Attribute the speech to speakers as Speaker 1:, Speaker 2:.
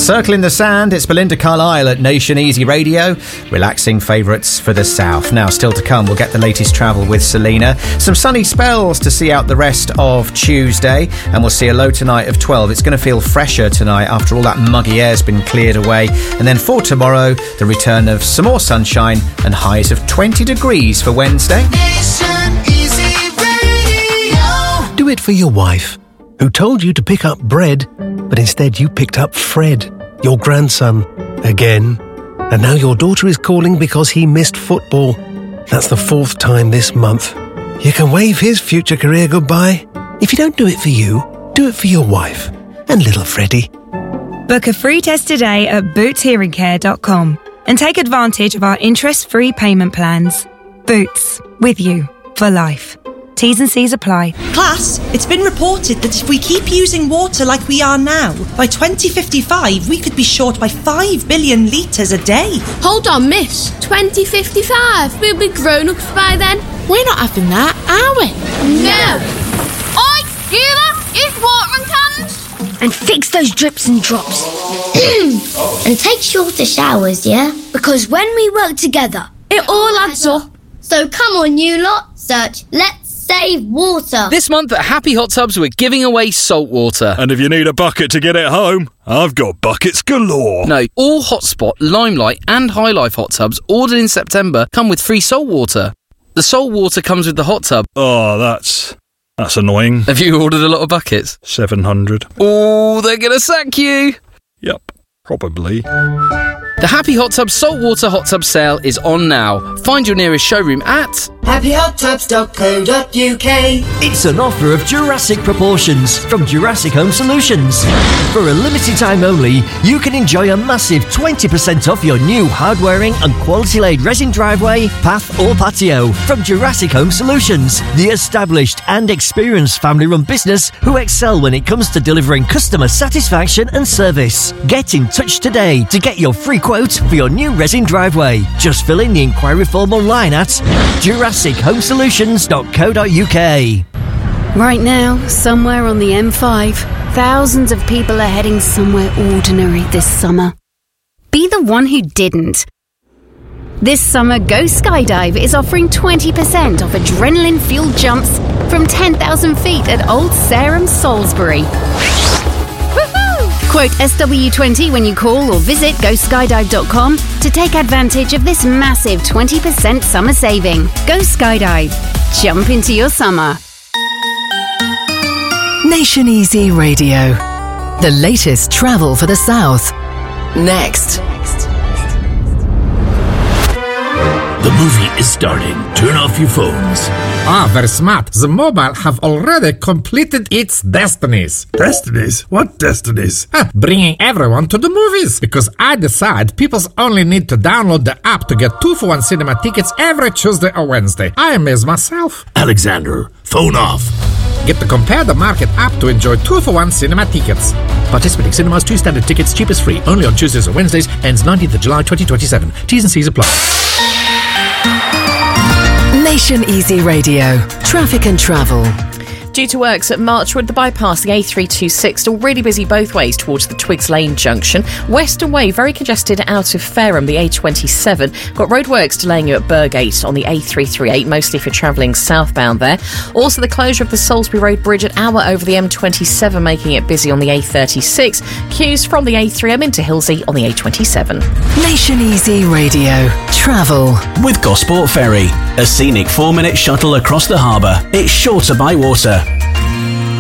Speaker 1: Circle in the Sand, it's Belinda Carlisle at Nation Easy Radio. Relaxing favourites for the south. Now, still to come, we'll get the latest travel with Selena. Some sunny spells to see out the rest of Tuesday, and we'll see a low tonight of 12. It's going to feel fresher tonight after all that muggy air's been cleared away. And then for tomorrow, the return of some more sunshine and highs of 20 degrees for Wednesday.
Speaker 2: Nation Easy Radio.
Speaker 3: Do it for your wife, who told you to pick up bread, but instead you picked up Fred, your grandson, again. And now your daughter is calling because he missed football. That's the 4th time this month. You can wave his future career goodbye. If you don't do it for you, do it for your wife and little Freddie.
Speaker 4: Book a free test today at bootshearingcare.com and take advantage of our interest-free payment plans. Boots, with you for life. T's and C's apply.
Speaker 5: Class, it's been reported that if we keep using water like we are now, by 2055 we could be short by 5 billion litres a day.
Speaker 6: Hold on, miss. 2055? We'll be grown-ups by then. We're not having that, are we? No. Oi, Sheila, use watering cans.
Speaker 7: And fix those drips and drops. And take shorter showers, yeah? Because when we work together,
Speaker 6: it all adds up.
Speaker 7: So come on, you lot, search Let's Save Water.
Speaker 8: This month at Happy Hot Tubs, we're giving away salt water.
Speaker 9: And if you need a bucket to get it home, I've got buckets galore.
Speaker 8: No, all Hotspot, Limelight and High Life hot tubs ordered in September come with free salt water. The salt water comes with the hot tub.
Speaker 9: Oh, that's annoying.
Speaker 8: Have you ordered a lot of buckets?
Speaker 9: 700.
Speaker 8: Oh, they're going to sack you.
Speaker 9: Yep, probably.
Speaker 8: The Happy Hot Tub Saltwater Hot Tub sale is on now. Find your nearest showroom at
Speaker 10: happyhottubs.co.uk. It's an offer of Jurassic proportions from Jurassic Home Solutions. For a limited time only, you can enjoy a massive 20% off your new hard-wearing and quality-laid resin driveway, path or patio from Jurassic Home Solutions, the established and experienced family-run business who excel when it comes to delivering customer satisfaction and service. Get in touch today to get your free quote for your new resin driveway. Just fill in the inquiry form online at jurassichomesolutions.co.uk.
Speaker 11: Right now, somewhere on the M5, thousands of people are heading somewhere ordinary this summer. Be the one who didn't. This summer, Go Skydive is offering 20% off adrenaline-fueled jumps from 10,000 feet at Old Sarum, Salisbury. Quote SW20 when you call or visit GoSkydive.com to take advantage of this massive 20% summer saving. Go Skydive. Jump into your summer.
Speaker 12: Nation Easy Radio. The latest travel for the South. Next.
Speaker 13: The movie is starting. Turn off your phones.
Speaker 14: Ah, very smart. The mobile have already completed its destinies.
Speaker 13: Destinies? What destinies?
Speaker 14: Bringing everyone to the movies. Because I decide people only need to download the app to get 2-for-1 cinema tickets every Tuesday or Wednesday. I amaze myself.
Speaker 13: Alexander, phone off.
Speaker 14: Get the Compare the Market app to enjoy 2-for-1 cinema tickets. Participating cinemas, 2 standard tickets, cheapest free. Only on Tuesdays or Wednesdays. Ends 19th of July 2027. T's and C's apply.
Speaker 12: Nation Easy Radio. Traffic and travel.
Speaker 15: Due to works at Marchwood, the bypass, the A326, still really busy both ways towards the Twigs Lane junction. Western Way, very congested out of Fareham, the A27. Got roadworks delaying you at Burgate on the A338, mostly if you're travelling southbound there. Also, the closure of the Salisbury Road Bridge at Hour over the M27, making it busy on the A36. Queues from the A3M into Hillsey on the A27.
Speaker 12: Nation Easy Radio. Travel.
Speaker 16: With Gosport Ferry, a scenic 4-minute shuttle across the harbour. It's shorter by water.